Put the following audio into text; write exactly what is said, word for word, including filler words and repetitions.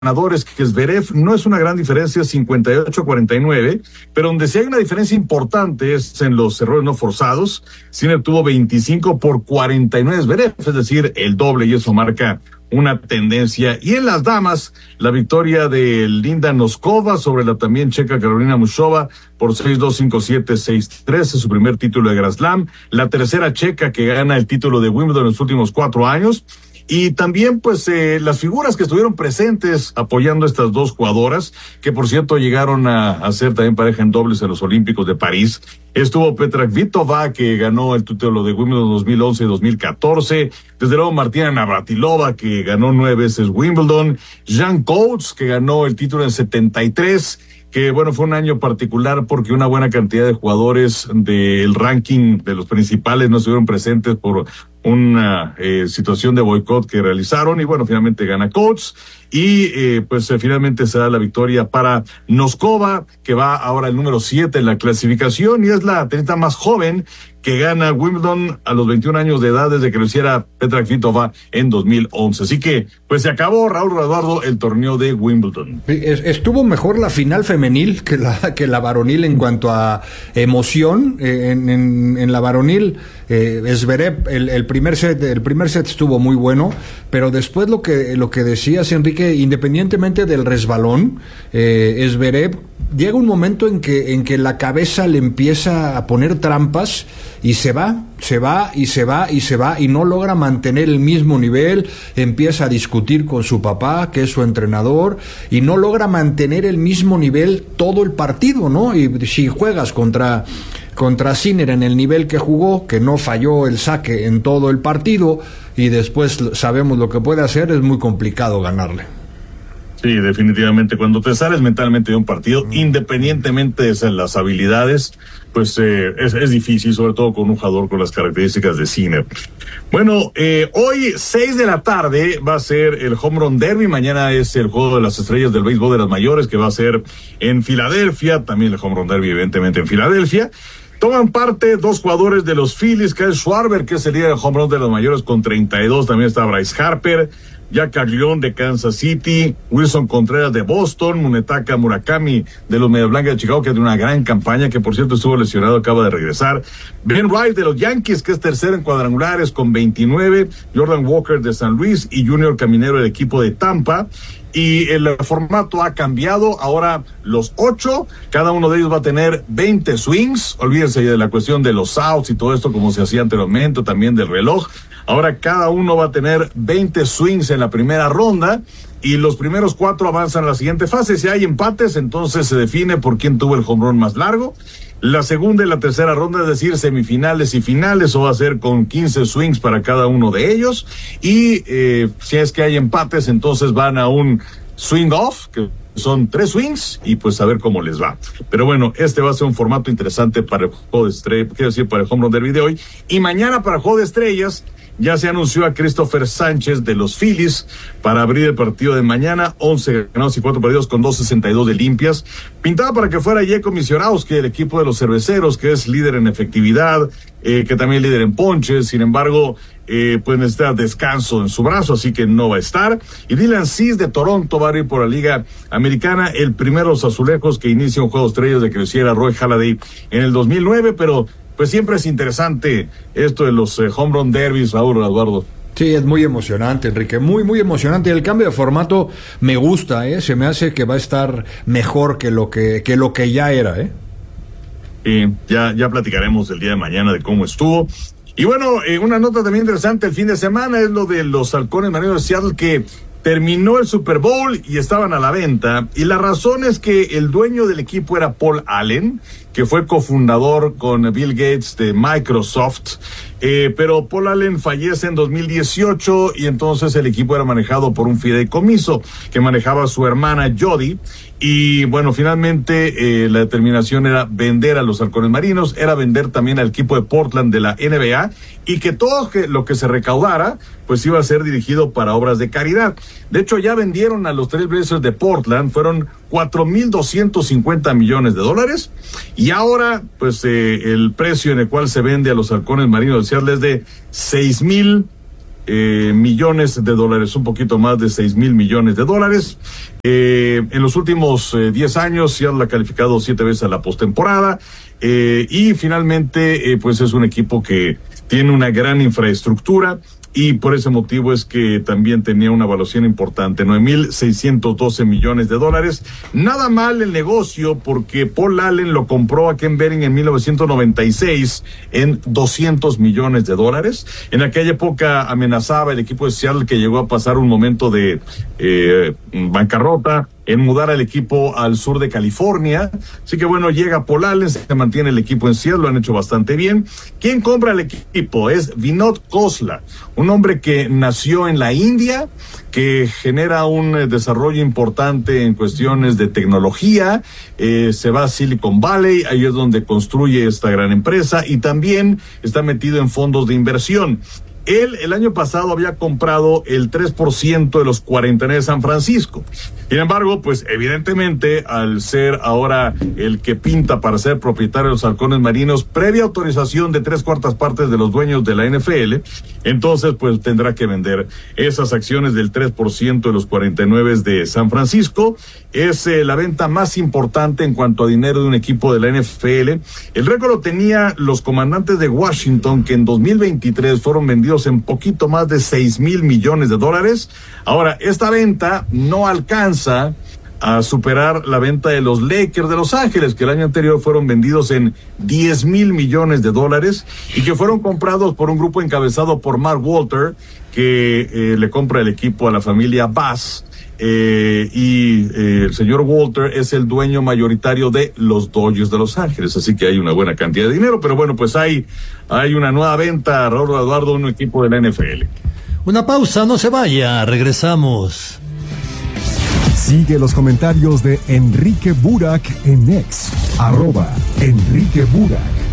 ganadores, que Zverev, no es una gran diferencia, cincuenta y ocho a cuarenta y nueve, pero donde sí hay una diferencia importante es en los errores no forzados. Sinner tuvo veinticinco por cuarenta y nueve Zverev, es decir, el doble, y eso marca una tendencia. Y en las damas, la victoria de Linda Noskova sobre la también checa Carolina Muchova por seis dos, cinco siete, seis tres, es su primer título de Grand Slam, la tercera checa que gana el título de Wimbledon en los últimos cuatro años. Y también, pues, eh, las figuras que estuvieron presentes apoyando a estas dos jugadoras, que por cierto llegaron a, a ser también pareja en dobles en los Olímpicos de París. Estuvo Petra Kvitova, que ganó el título de Wimbledon dos mil once y dos mil catorce. Desde luego Martina Navratilova, que ganó nueve veces Wimbledon. Jan Coates, que ganó el título en setenta y tres. Que bueno, fue un año particular porque una buena cantidad de jugadores del ranking de los principales no estuvieron presentes por una eh, situación de boicot que realizaron, y bueno, finalmente gana Coates, y eh, pues eh, finalmente se da la victoria para Noskova, que va ahora el número siete en la clasificación, y es la tenista más joven que gana Wimbledon a los veintiún años de edad desde que lo hiciera Petra Kvitova en dos mil once. Así que, pues se acabó, Raúl Eduardo, el torneo de Wimbledon. Estuvo mejor la final femenil que la que la varonil en cuanto a emoción. En, en, en la varonil, eh, Zverev, el, el primer set, el primer set estuvo muy bueno, pero después lo que lo que decías, Enrique, independientemente del resbalón, eh, Zverev llega un momento en que en que la cabeza le empieza a poner trampas y se va, se va y se va y se va y no logra mantener el mismo nivel, empieza a discutir con su papá, que es su entrenador, y no logra mantener el mismo nivel todo el partido, ¿no? Y si juegas contra contra Sinner en el nivel que jugó, que no falló el saque en todo el partido, y después sabemos lo que puede hacer, es muy complicado ganarle. Sí, definitivamente. Cuando te sales mentalmente de un partido, mm. independientemente de las habilidades, pues eh, es, es difícil, sobre todo con un jugador con las características de Sinner. Bueno, eh, hoy, seis de la tarde, va a ser el Home Run Derby. Mañana es el Juego de las Estrellas del Béisbol de las Mayores, que va a ser en Filadelfia. También el Home Run Derby, evidentemente, en Filadelfia. Toman parte dos jugadores de los Phillies, Kyle Schwarber, que es el líder del Home Run de los Mayores con treinta y dos. También está Bryce Harper, Jack Caglione de Kansas City, Wilson Contreras de Boston, Munetaka Murakami de los Medias Blancas de Chicago, que tiene una gran campaña, que por cierto estuvo lesionado, acaba de regresar. Ben Wright de los Yankees, que es tercero en cuadrangulares con veintinueve, Jordan Walker de San Luis y Junior Caminero del equipo de Tampa. Y el formato ha cambiado, ahora los ocho, cada uno de ellos va a tener veinte swings, olvídense de la cuestión de los outs y todo esto como se hacía anteriormente, también del reloj. Ahora cada uno va a tener veinte swings en la primera ronda, y los primeros cuatro avanzan a la siguiente fase. Si hay empates, entonces se define por quién tuvo el home run más largo. La segunda y la tercera ronda, es decir, semifinales y finales, o va a ser con quince swings para cada uno de ellos. Y eh, si es que hay empates, entonces van a un swing off, que son tres swings, y pues a ver cómo les va. Pero bueno, este va a ser un formato interesante para el juego de estrellas, quiero decir, para el Home Run Derby de hoy. Y mañana, para el juego de estrellas, ya se anunció a Christopher Sánchez de los Phillies para abrir el partido de mañana. once ganados y cuatro perdidos con dos sesenta y dos de limpias. Pintaba para que fuera Jacob Misiorowski, el equipo de los cerveceros, que es líder en efectividad, eh, que también es líder en ponches. Sin embargo, eh, pues necesita descanso en su brazo, así que no va a estar. Y Dylan Cease de Toronto va a ir por la Liga Americana, el primero de los azulejos que inicia un juego de estrellas de que lo hiciera Roy Halladay en el dos mil nueve, pero pues siempre es interesante esto de los eh, home run derbies, Raúl Eduardo. Sí, es muy emocionante, Enrique, muy, muy emocionante. El cambio de formato me gusta, ¿eh? Se me hace que va a estar mejor que lo que, que lo que ya era, ¿eh? Sí, ya, ya platicaremos el día de mañana de cómo estuvo. Y bueno, eh, una nota también interesante el fin de semana es lo de los Halcones Marinos de Seattle, que terminó el Super Bowl y estaban a la venta, y la razón es que el dueño del equipo era Paul Allen, que fue cofundador con Bill Gates de Microsoft, eh, pero Paul Allen fallece en dos mil dieciocho, y entonces el equipo era manejado por un fideicomiso que manejaba su hermana Jody, y bueno, finalmente eh, la determinación era vender a los Halcones Marinos, era vender también al equipo de Portland de la N B A, y que todo que, lo que se recaudara pues iba a ser dirigido para obras de caridad. De hecho, ya vendieron a los Trail Blazers de Portland, fueron cuatro mil doscientos cincuenta millones de dólares, y ahora pues eh, el precio en el cual se vende a los Halcones Marinos de Seattle es de seis mil eh, millones de dólares, un poquito más de seis mil millones de dólares. Eh, en los últimos eh, diez años, Seattle ha calificado siete veces a la postemporada, eh, y finalmente, eh, pues es un equipo que tiene una gran infraestructura, y por ese motivo es que también tenía una evaluación importante, nueve mil seiscientos doce millones de dólares. Nada mal el negocio, porque Paul Allen lo compró a Ken Behring en mil novecientos noventa y seis en doscientos millones de dólares. En aquella época amenazaba el equipo de Seattle, que llegó a pasar un momento de eh, bancarrota, en mudar al equipo al sur de California. Así que bueno, llega Paul Allen, se mantiene el equipo en Seattle, lo han hecho bastante bien. ¿Quién compra el equipo? Es Vinod Khosla, un hombre que nació en la India, que genera un eh, desarrollo importante en cuestiones de tecnología. Eh, se va a Silicon Valley, ahí es donde construye esta gran empresa, y también está metido en fondos de inversión. Él el año pasado había comprado el tres por ciento de los cuarenta y nueve de San Francisco. Sin embargo, pues evidentemente, al ser ahora el que pinta para ser propietario de los halcones marinos, previa autorización de tres cuartas partes de los dueños de la N F L, entonces pues tendrá que vender esas acciones del tres por ciento de los cuarenta y nueve de San Francisco. Es eh, la venta más importante en cuanto a dinero de un equipo de la N F L. El récord lo tenía los Comandantes de Washington, que en dos mil veintitrés fueron vendidos en poquito más de seis mil millones de dólares. Ahora, esta venta no alcanza a superar la venta de los Lakers de Los Ángeles, que el año anterior fueron vendidos en diez mil millones de dólares, y que fueron comprados por un grupo encabezado por Mark Walter, que eh, le compra el equipo a la familia Bass. Eh, y eh, el señor Walter es el dueño mayoritario de los Dodgers de Los Ángeles, así que hay una buena cantidad de dinero. Pero bueno, pues hay, hay una nueva venta, Raúl Eduardo, un equipo de la N F L. Una pausa, no se vaya, regresamos. Sigue los comentarios de Enrique Burak en X, arroba Enrique Burak.